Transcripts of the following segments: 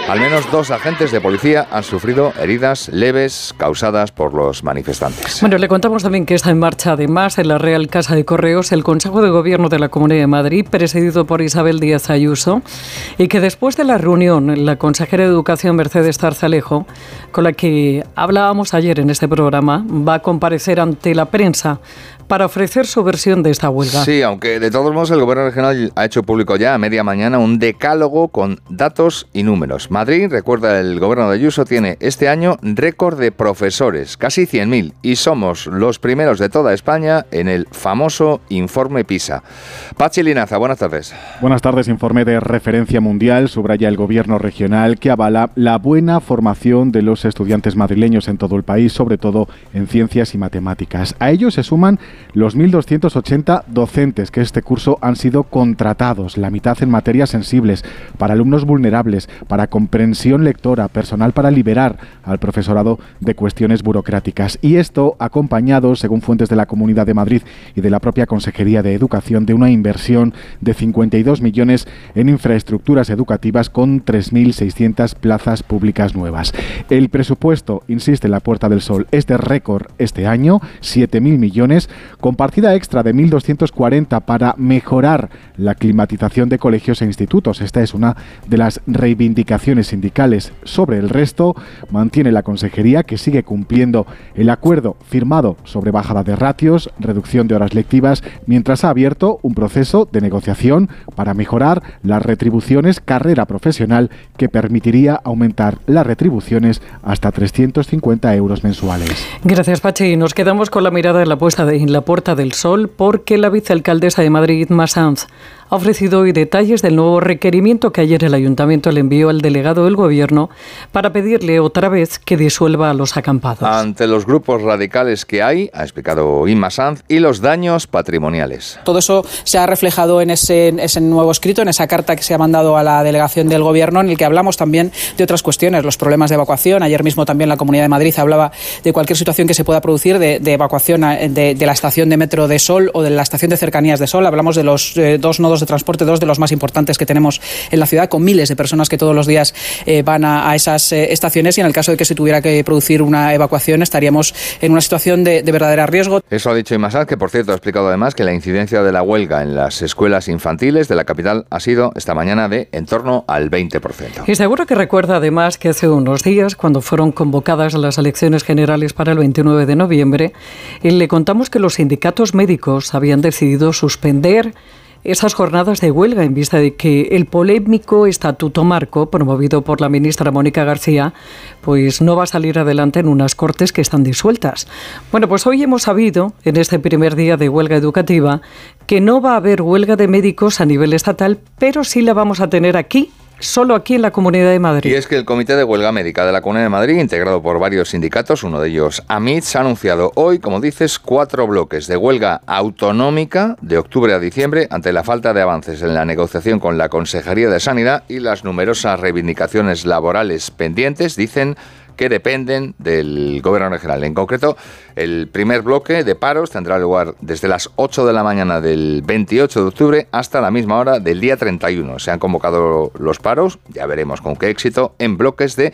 Al menos 2 agentes de policía han sufrido heridas leves causadas por los manifestantes. Bueno, le contamos también que está en marcha además en la Real Casa de Correos el Consejo de Gobierno de la Comunidad de Madrid, presidido por Isabel Díaz Ayuso, y que después de la reunión, la consejera de Educación Mercedes Zarzalejo, con la que hablábamos ayer en este programa, va a comparecer ante la prensa para ofrecer su versión de esta huelga. Sí, aunque de todos modos el Gobierno regional ha hecho público ya a media mañana un decálogo con datos y números. Madrid, recuerda el Gobierno de Ayuso, tiene este año récord de profesores, casi 100.000, y somos los primeros de toda España en el famoso informe PISA. Pachi Linaza, buenas tardes. Buenas tardes. Informe de referencia mundial subraya el Gobierno regional que avala la buena formación de los estudiantes madrileños en todo el país, sobre todo en ciencias y matemáticas. A ello se suman los 1.280 docentes que este curso han sido contratados, la mitad en materias sensibles, para alumnos vulnerables, para comprensión lectora, personal para liberar al profesorado de cuestiones burocráticas. Y esto acompañado, según fuentes de la Comunidad de Madrid y de la propia Consejería de Educación, de una inversión de 52 millones en infraestructuras educativas con 3.600 plazas públicas nuevas. El presupuesto, insiste la Puerta del Sol, es de récord este año, 7.000 millones, con partida extra de 1.240 para mejorar la climatización de colegios e institutos. Esta es una de las reivindicaciones sindicales. Sobre el resto, mantiene la Consejería que sigue cumpliendo el acuerdo firmado sobre bajada de ratios, reducción de horas lectivas, mientras ha abierto un proceso de negociación para mejorar las retribuciones carrera profesional que permitiría aumentar las retribuciones hasta 350 euros mensuales. Gracias, Pachi. Nos quedamos con la mirada en la Puerta del Sol porque la vicealcaldesa de Madrid, Inma Sanz, ha ofrecido hoy detalles del nuevo requerimiento que ayer el Ayuntamiento le envió al delegado del Gobierno para pedirle otra vez que disuelva a los acampados. Ante los grupos radicales que hay, ha explicado Inma Sanz, y los daños patrimoniales. Todo eso se ha reflejado en ese nuevo escrito, en esa carta que se ha mandado a la delegación del Gobierno, en el que hablamos también de otras cuestiones, los problemas de evacuación. Ayer mismo también la Comunidad de Madrid hablaba de cualquier situación que se pueda producir de evacuación de la estación de metro de Sol o de la estación de cercanías de Sol. Hablamos de los 2 nodos de transporte, 2 de los más importantes que tenemos en la ciudad, con miles de personas que todos los días van a esas estaciones, y en el caso de que se tuviera que producir una evacuación estaríamos en una situación de verdadero riesgo. Eso ha dicho Inma Sanz, que por cierto ha explicado además que la incidencia de la huelga en las escuelas infantiles de la capital ha sido esta mañana de en torno al 20%. Y seguro que recuerda además que hace unos días, cuando fueron convocadas las elecciones generales para el 29 de noviembre, le contamos que los sindicatos médicos habían decidido suspender esas jornadas de huelga en vista de que el polémico Estatuto Marco, promovido por la ministra Mónica García, pues no va a salir adelante en unas Cortes que están disueltas. Bueno, pues hoy hemos sabido, en este primer día de huelga educativa, que no va a haber huelga de médicos a nivel estatal, pero sí la vamos a tener aquí, solo aquí en la Comunidad de Madrid. Y es que el Comité de Huelga Médica de la Comunidad de Madrid, integrado por varios sindicatos, uno de ellos AMITS, ha anunciado hoy, como dices, 4 bloques de huelga autonómica de octubre a diciembre ante la falta de avances en la negociación con la Consejería de Sanidad y las numerosas reivindicaciones laborales pendientes, dicen, que dependen del Gobierno regional. En concreto, el primer bloque de paros tendrá lugar desde las 8 de la mañana del 28 de octubre hasta la misma hora del día 31. Se han convocado los paros, ya veremos con qué éxito, en bloques de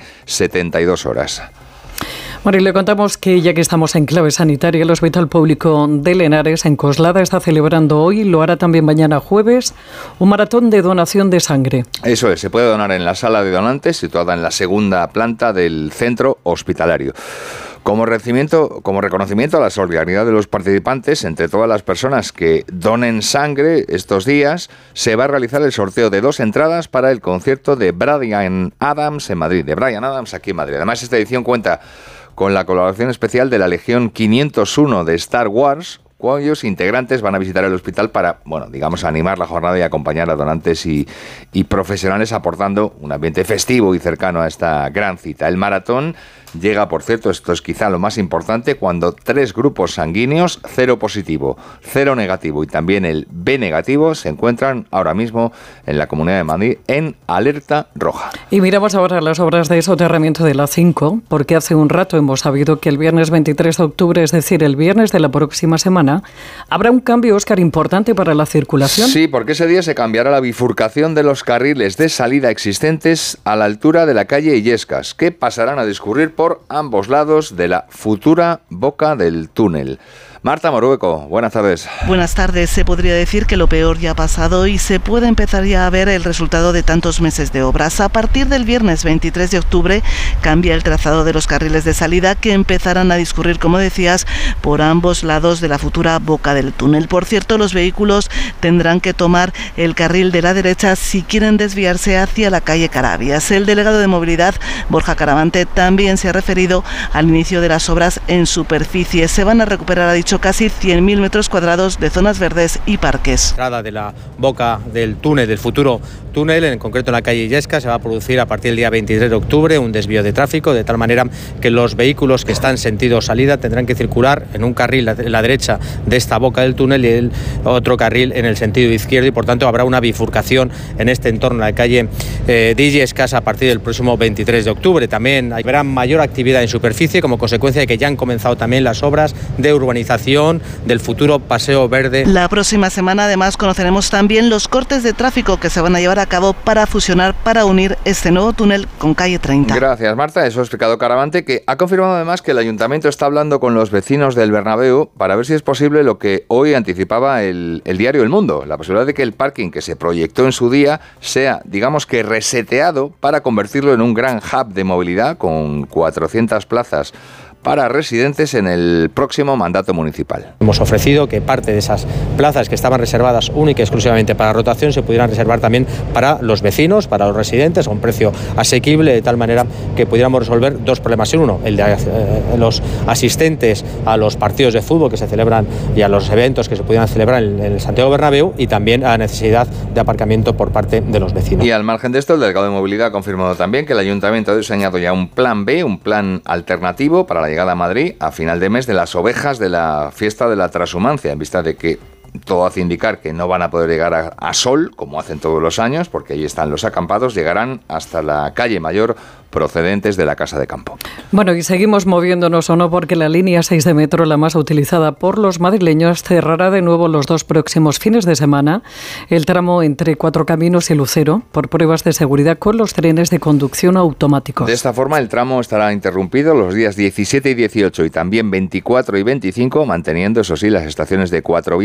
72 horas. Bueno, y le contamos que ya que estamos en clave sanitaria, el Hospital Público de Lenares, en Coslada, está celebrando hoy, lo hará también mañana jueves, un maratón de donación de sangre. Eso es, se puede donar en la sala de donantes, situada en la segunda planta del centro hospitalario. Como reconocimiento a la solidaridad de los participantes, entre todas las personas que donen sangre estos días, se va a realizar el sorteo de 2 entradas para el concierto de Bryan Adams en Madrid, de Bryan Adams aquí en Madrid. Además, esta edición cuenta con la colaboración especial de la Legión 501 de Star Wars, cuyos integrantes van a visitar el hospital para, animar la jornada y acompañar a donantes y profesionales, aportando un ambiente festivo y cercano a esta gran cita. El maratón llega, por cierto, esto es quizá lo más importante, cuando 3 grupos sanguíneos, 0 positivo, 0 negativo y también el B negativo, se encuentran ahora mismo en la Comunidad de Madrid en alerta roja. Y miramos ahora las obras de soterramiento de la 5, porque hace un rato hemos sabido que el viernes 23 de octubre, es decir, el viernes de la próxima semana, semana, habrá un cambio, Óscar, importante para la circulación. Sí, porque ese día se cambiará la bifurcación de los carriles de salida existentes a la altura de la calle Illescas, que pasarán a discurrir por ambos lados de la futura boca del túnel. Marta Morueco, buenas tardes. Buenas tardes. Se podría decir que lo peor ya ha pasado y se puede empezar ya a ver el resultado de tantos meses de obras. A partir del viernes 23 de octubre cambia el trazado de los carriles de salida que empezarán a discurrir, como decías, por ambos lados de la futura boca del túnel. Por cierto, los vehículos tendrán que tomar el carril de la derecha si quieren desviarse hacia la calle Carabias. El delegado de Movilidad, Borja Caravante, también se ha referido al inicio de las obras en superficie. Se van a recuperar, ha dicho, casi 100.000 metros cuadrados de zonas verdes y parques. La entrada de la boca del túnel, del futuro túnel, en concreto en la calle Illescas, se va a producir a partir del día 23 de octubre un desvío de tráfico, de tal manera que los vehículos que están en sentido salida tendrán que circular en un carril en la derecha de esta boca del túnel y el otro carril en el sentido izquierdo, y por tanto habrá una bifurcación en este entorno de la calle de Illescas a partir del próximo 23 de octubre. También habrá mayor actividad en superficie como consecuencia de que ya han comenzado también las obras de urbanización del futuro Paseo Verde. La próxima semana además conoceremos también los cortes de tráfico que se van a llevar a cabo para fusionar, para unir este nuevo túnel con calle 30. Gracias, Marta. Eso ha explicado Caravante, que ha confirmado además que el Ayuntamiento está hablando con los vecinos del Bernabéu para ver si es posible lo que hoy anticipaba el diario El Mundo, la posibilidad de que el parking que se proyectó en su día sea, digamos que reseteado para convertirlo en un gran hub de movilidad con 400 plazas para residentes en el próximo mandato municipal. Hemos ofrecido que parte de esas plazas que estaban reservadas única y exclusivamente para rotación se pudieran reservar también para los vecinos, para los residentes, a un precio asequible, de tal manera que pudiéramos resolver dos problemas en uno: el de los asistentes a los partidos de fútbol que se celebran y a los eventos que se pudieran celebrar en el Santiago Bernabéu, y también a la necesidad de aparcamiento por parte de los vecinos. Y al margen de esto, el delegado de Movilidad ha confirmado también que el Ayuntamiento ha diseñado ya un plan B, un plan alternativo para la llegada a Madrid a final de mes de las ovejas de la fiesta de la Transhumancia, en vista de que todo hace indicar que no van a poder llegar a Sol, como hacen todos los años, porque allí están los acampados, llegarán hasta la calle Mayor procedentes de la Casa de Campo. Bueno, y seguimos moviéndonos o no, porque la línea 6 de metro, la más utilizada por los madrileños, cerrará de nuevo los dos próximos fines de semana el tramo entre Cuatro Caminos y Lucero por pruebas de seguridad con los trenes de conducción automáticos. De esta forma, el tramo estará interrumpido los días 17 y 18 y también 24 y 25, manteniendo, eso sí, las estaciones de Cuatro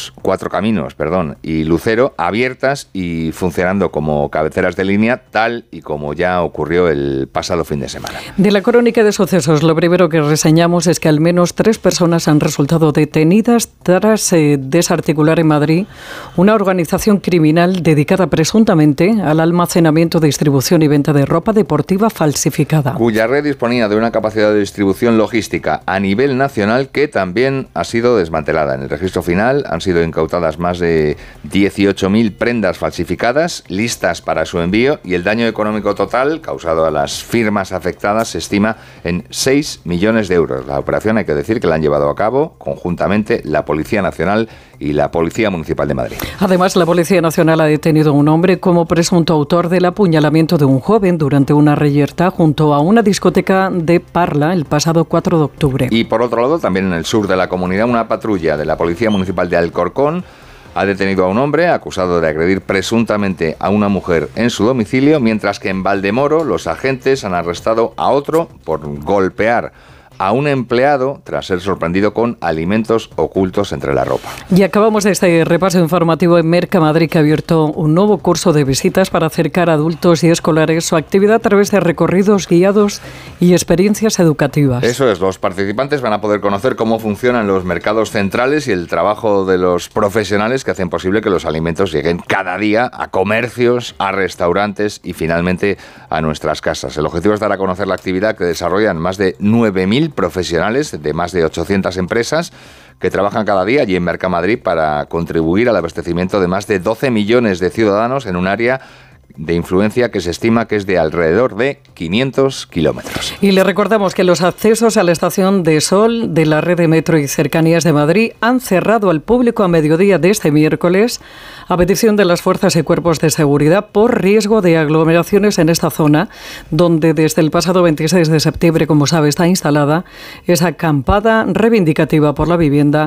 Caminos y Lucero abiertas y funcionando como cabeceras de línea, tal y como ya ocurrió el pasado fin de semana. De la crónica de sucesos, lo primero que reseñamos es que al menos 3 personas han resultado detenidas tras desarticular en Madrid una organización criminal dedicada presuntamente al almacenamiento, distribución y venta de ropa deportiva falsificada, cuya red disponía de una capacidad de distribución logística a nivel nacional que también ha sido desmantelada. En el registro final han sido incautadas más de 18.000 prendas falsificadas listas para su envío, y el daño económico total causado a las firmas afectadas se estima en 6 millones de euros. La operación, hay que decir, que la han llevado a cabo conjuntamente la Policía Nacional y la Policía Municipal de Madrid. Además, la Policía Nacional ha detenido a un hombre como presunto autor del apuñalamiento de un joven durante una reyerta junto a una discoteca de Parla el pasado 4 de octubre. Y por otro lado, también en el sur de la comunidad, una patrulla de la Policía Municipal de Alcorcón ha detenido a un hombre acusado de agredir presuntamente a una mujer en su domicilio, mientras que en Valdemoro los agentes han arrestado a otro por golpear a un empleado tras ser sorprendido con alimentos ocultos entre la ropa. Y acabamos este repaso informativo en Mercamadrid, que ha abierto un nuevo curso de visitas para acercar a adultos y escolares su actividad a través de recorridos guiados y experiencias educativas. Eso es, los participantes van a poder conocer cómo funcionan los mercados centrales y el trabajo de los profesionales que hacen posible que los alimentos lleguen cada día a comercios, a restaurantes y finalmente a nuestras casas. El objetivo es dar a conocer la actividad que desarrollan más de 9.000 profesionales de más de 800 empresas que trabajan cada día allí en Mercamadrid para contribuir al abastecimiento de más de 12 millones de ciudadanos en un área de influencia que se estima que es de alrededor de 500 kilómetros. Y le recordamos que los accesos a la estación de Sol de la red de metro y cercanías de Madrid han cerrado al público a mediodía de este miércoles a petición de las fuerzas y cuerpos de seguridad por riesgo de aglomeraciones en esta zona, donde desde el pasado 26 de septiembre, como sabe, está instalada esa acampada reivindicativa por la vivienda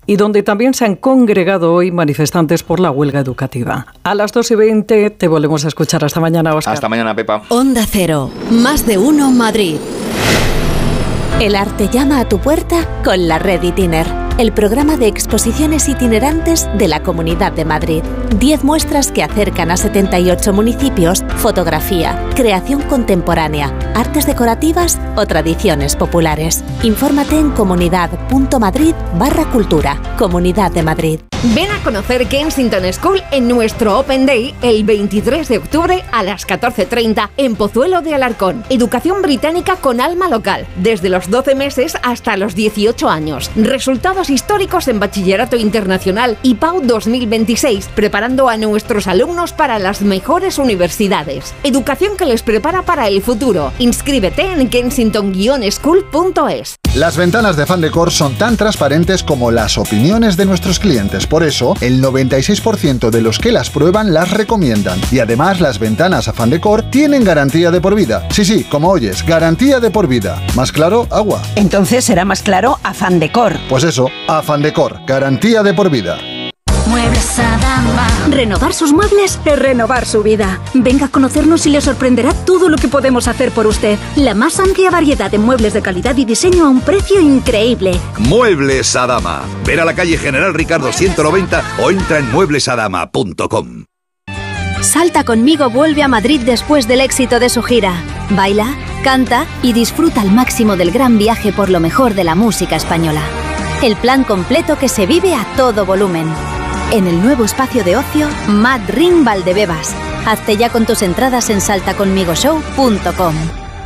y donde también se han congregado hoy manifestantes por la huelga educativa. A las 2:20 te volvemos a escuchar. Hasta mañana, Óscar. Hasta mañana, Pepa. Onda Cero, más de uno Madrid. El arte llama a tu puerta con la Red Itiner, el programa de exposiciones itinerantes de la Comunidad de Madrid. 10 muestras que acercan a 78 municipios, fotografía, creación contemporánea, artes decorativas o tradiciones populares. Infórmate en comunidad.madrid/cultura. Comunidad de Madrid. Ven a conocer Kensington School en nuestro Open Day el 23 de octubre a las 14:30 en Pozuelo de Alarcón. Educación británica con alma local, desde los 12 meses hasta los 18 años. Resultados históricos en Bachillerato Internacional y PAU 2026, preparando a nuestros alumnos para las mejores universidades. Educación que les prepara para el futuro. Inscríbete en kensington-school.es. Las ventanas de Fandecor son tan transparentes como las opiniones de nuestros clientes. Por eso, el 96% de los que las prueban las recomiendan. Y además, las ventanas a Fandecor tienen garantía de por vida. Sí, como oyes, garantía de por vida. ¿Más claro? Agua. Entonces será más claro a Fandecor. Pues eso, a Fandecor, garantía de por vida. Muebles Adama. Renovar sus muebles es renovar su vida. Venga a conocernos y le sorprenderá todo lo que podemos hacer por usted. La más amplia variedad de muebles de calidad y diseño a un precio increíble. Muebles Adama. Ver a la calle General Ricardo 190 o entra en mueblesadama.com. Salta conmigo vuelve a Madrid después del éxito de su gira. Baila, canta y disfruta al máximo del gran viaje por lo mejor de la música española. El plan completo que se vive a todo volumen. En el nuevo espacio de ocio Mad Ring Valdebebas. Hazte ya con tus entradas en saltaconmigoshow.com.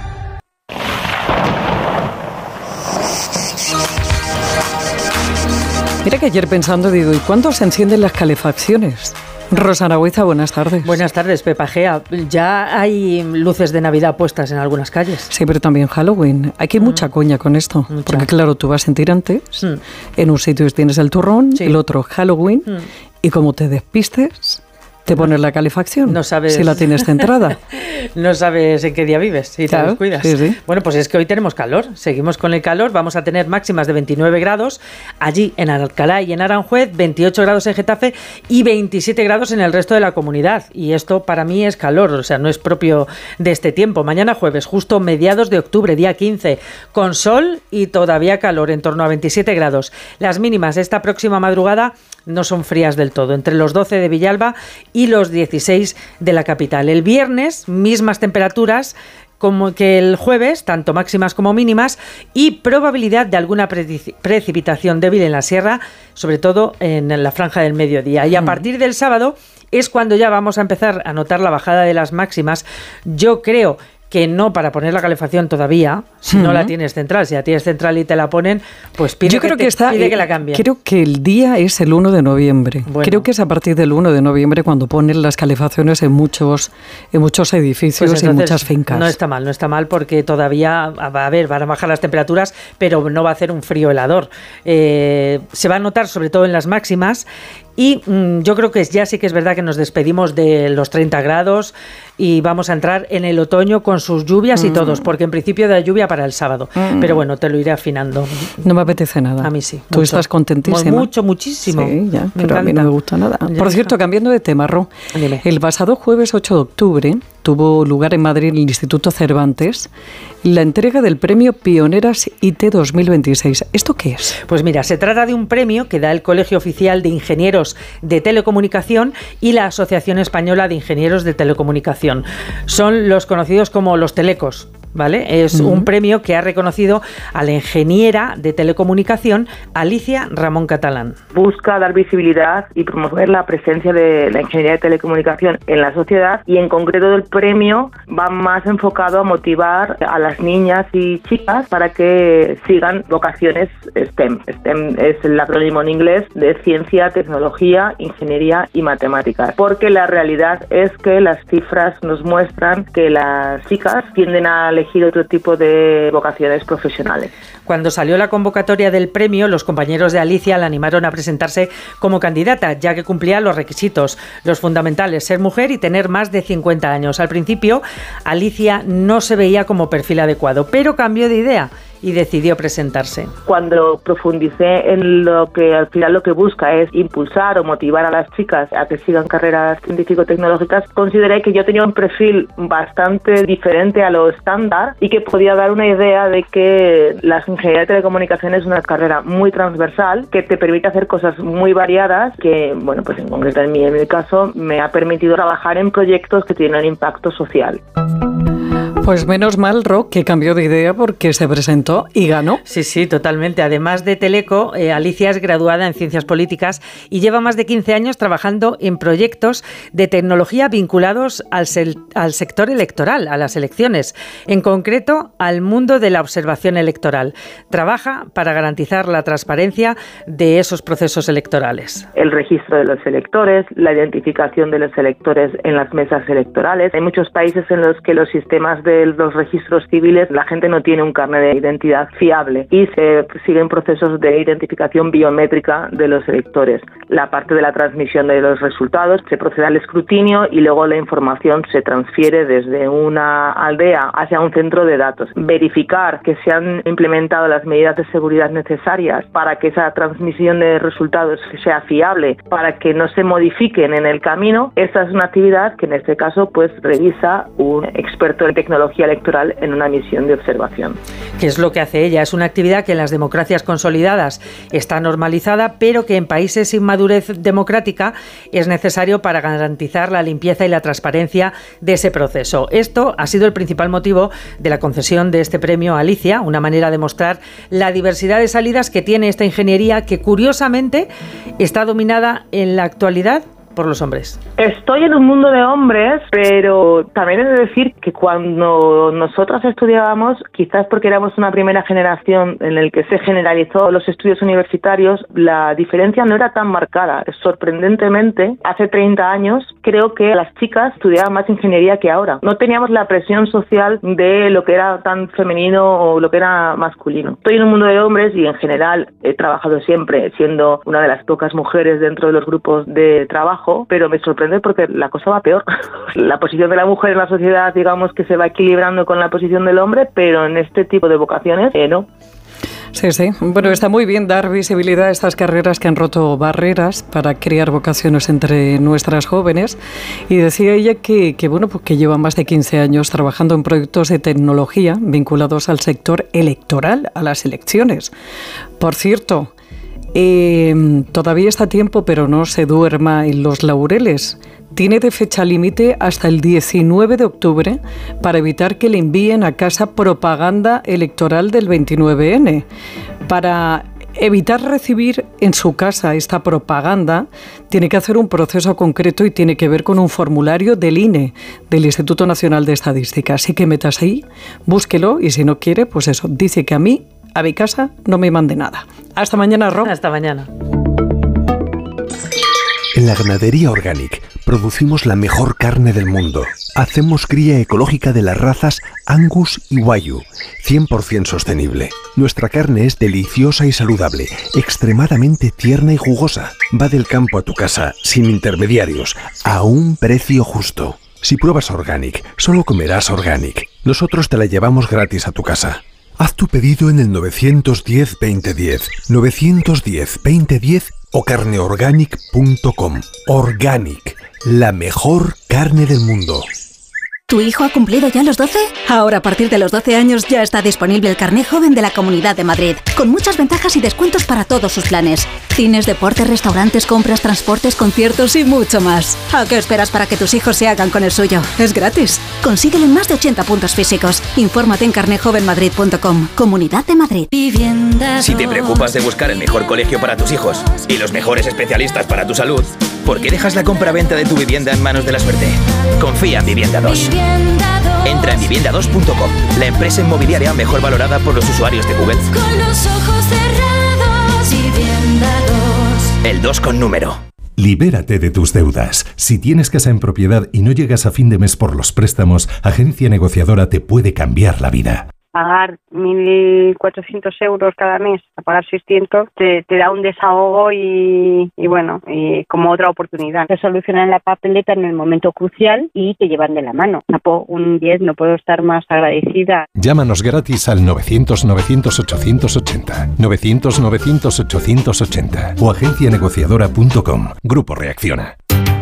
Mira que ayer pensando digo, ¿y cuándo se encienden las calefacciones? Rosana Huiza, buenas tardes. Buenas tardes, Pepa Gea. Ya hay luces de Navidad puestas en algunas calles. Sí, pero también Halloween. Aquí hay mucha coña con esto. Mucha. Porque claro, tú vas en Tirantes, en un sitio tienes el turrón, el otro Halloween, y como te despistes, te pones la calefacción. No sabes si la tienes centrada. No sabes en qué día vives si te descuidas. Sí. Bueno, pues es que hoy tenemos calor. Seguimos con el calor. Vamos a tener máximas de 29 grados allí en Alcalá y en Aranjuez, 28 grados en Getafe y 27 grados en el resto de la comunidad. Y esto para mí es calor, o sea, no es propio de este tiempo. Mañana jueves, justo mediados de octubre, día 15, con sol y todavía calor, en torno a 27 grados. Las mínimas esta próxima madrugada no son frías del todo, entre los 12 de Villalba y los 16 de la capital. El viernes, mismas temperaturas como que el jueves, tanto máximas como mínimas, y probabilidad de alguna precipitación débil en la sierra, sobre todo en la franja del mediodía. Y a partir del sábado es cuando ya vamos a empezar a notar la bajada de las máximas. Yo creo que no para poner la calefacción todavía, si no la tienes central. Si la tienes central y te la ponen, pues pide que la cambien. Creo que el día es el 1 de noviembre. Bueno. Creo que es a partir del 1 de noviembre cuando ponen las calefacciones en muchos edificios, pues en muchas fincas. No está mal porque todavía, van a bajar las temperaturas, pero no va a hacer un frío helador. Se va a notar sobre todo en las máximas. Y yo creo que ya sí que es verdad que nos despedimos de los 30 grados y vamos a entrar en el otoño con sus lluvias y todos, porque en principio da lluvia para el sábado. Pero bueno, te lo iré afinando. No me apetece nada. A mí sí. Tú estás contentísima. Muchísimo. Sí, ya, pero a mí no me gusta nada. Por cierto, cambiando de tema, Ro, el pasado jueves 8 de octubre tuvo lugar en Madrid, en el Instituto Cervantes, la entrega del premio Pioneras IT 2026. ¿Esto qué es? Pues mira, se trata de un premio que da el Colegio Oficial de Ingenieros de Telecomunicación y la Asociación Española de Ingenieros de Telecomunicación. Son los conocidos como los telecos, ¿vale? Es un premio que ha reconocido a la ingeniera de telecomunicación Alicia Ramón Catalán. Busca dar visibilidad y promover la presencia de la ingeniería de telecomunicación en la sociedad, y en concreto el premio va más enfocado a motivar a las niñas y chicas para que sigan vocaciones STEM. STEM es el acrónimo en inglés de ciencia, tecnología, ingeniería y matemáticas, porque la realidad es que las cifras nos muestran que las chicas tienden a elegir otro tipo de vocaciones profesionales. Cuando salió la convocatoria del premio, los compañeros de Alicia la animaron a presentarse como candidata, ya que cumplía los requisitos, los fundamentales, ser mujer y tener más de 50 años. Al principio, Alicia no se veía como perfil adecuado, pero cambió de idea y decidió presentarse. Cuando profundicé en lo que al final lo que busca es impulsar o motivar a las chicas a que sigan carreras científico-tecnológicas, consideré que yo tenía un perfil bastante diferente a lo estándar y que podía dar una idea de que la ingeniería de telecomunicaciones es una carrera muy transversal que te permite hacer cosas muy variadas que, bueno, pues en concreto en mi caso me ha permitido trabajar en proyectos que tienen impacto social. Pues menos mal, Ro, que cambió de idea porque se presentó y ganó. Sí, totalmente. Además de Teleco, Alicia es graduada en Ciencias Políticas y lleva más de 15 años trabajando en proyectos de tecnología vinculados al sector electoral, a las elecciones, en concreto al mundo de la observación electoral. Trabaja para garantizar la transparencia de esos procesos electorales. El registro de los electores, la identificación de los electores en las mesas electorales. Hay muchos países en los que los sistemas de los registros civiles, la gente no tiene un carnet de identidad fiable y se siguen procesos de identificación biométrica de los electores. La parte de la transmisión de los resultados, se procede al escrutinio y luego la información se transfiere desde una aldea hacia un centro de datos. Verificar que se han implementado las medidas de seguridad necesarias para que esa transmisión de resultados sea fiable, para que no se modifiquen en el camino. Esta es una actividad que en este caso pues revisa un experto en tecnología electoral en una misión de observación. ¿Qué es lo que hace ella? Es una actividad que en las democracias consolidadas está normalizada, pero que en países sin madurez democrática es necesario para garantizar la limpieza y la transparencia de ese proceso. Esto ha sido el principal motivo de la concesión de este premio a Alicia, una manera de mostrar la diversidad de salidas que tiene esta ingeniería que curiosamente está dominada en la actualidad por los hombres. Estoy en un mundo de hombres, pero también he de decir que cuando nosotras estudiábamos, quizás porque éramos una primera generación en el que se generalizó los estudios universitarios, la diferencia no era tan marcada. Sorprendentemente, hace 30 años, creo que las chicas estudiaban más ingeniería que ahora. No teníamos la presión social de lo que era tan femenino o lo que era masculino. Estoy en un mundo de hombres y en general he trabajado siempre siendo una de las pocas mujeres dentro de los grupos de trabajo, pero me sorprende porque la cosa va peor. La posición de la mujer en la sociedad, digamos que se va equilibrando con la posición del hombre, pero en este tipo de vocaciones, no. Sí. Bueno, está muy bien dar visibilidad a estas carreras que han roto barreras para crear vocaciones entre nuestras jóvenes. Y decía ella que lleva más de 15 años trabajando en proyectos de tecnología vinculados al sector electoral, a las elecciones. Por cierto, todavía está a tiempo, pero no se duerma en los laureles. Tiene de fecha límite hasta el 19 de octubre para evitar que le envíen a casa propaganda electoral del 29N. Para evitar recibir en su casa esta propaganda, tiene que hacer un proceso concreto y tiene que ver con un formulario del INE, del Instituto Nacional de Estadística. Así que metas ahí, búsquelo y si no quiere, pues eso, dice que a mi casa no me mande nada. Hasta mañana, Ro. Hasta mañana. En la Ganadería Organic producimos la mejor carne del mundo. Hacemos cría ecológica de las razas Angus y Wagyu, 100% sostenible. Nuestra carne es deliciosa y saludable, extremadamente tierna y jugosa. Va del campo a tu casa, sin intermediarios, a un precio justo. Si pruebas Organic, solo comerás Organic. Nosotros te la llevamos gratis a tu casa. Haz tu pedido en el 910-2010, 910-2010 o carneorganic.com. Organic, la mejor carne del mundo. ¿Tu hijo ha cumplido ya los 12? Ahora, a partir de los 12 años, ya está disponible el carné joven de la Comunidad de Madrid, con muchas ventajas y descuentos para todos sus planes. Cines, deportes, restaurantes, compras, transportes, conciertos y mucho más. ¿A qué esperas para que tus hijos se hagan con el suyo? Es gratis. Consíguelo en más de 80 puntos físicos. Infórmate en carnejovenmadrid.com. Comunidad de Madrid. Si te preocupas de buscar el mejor colegio para tus hijos y los mejores especialistas para tu salud, ¿por qué dejas la compra-venta de tu vivienda en manos de la suerte? Confía en Vivienda 2. Entra en vivienda2.com, la empresa inmobiliaria mejor valorada por los usuarios de Google. Con los ojos cerrados, Vivienda 2. El 2 con número. Libérate de tus deudas. Si tienes casa en propiedad y no llegas a fin de mes por los préstamos, Agencia Negociadora te puede cambiar la vida. pagar 1.400 euros cada mes a pagar 600 te da un desahogo y bueno, y como otra oportunidad. Te solucionan la papeleta en el momento crucial y te llevan de la mano. Un 10, no puedo estar más agradecida. Llámanos gratis al 900-900-880, 900-900-880 o agencianegociadora.com. Grupo Reacciona.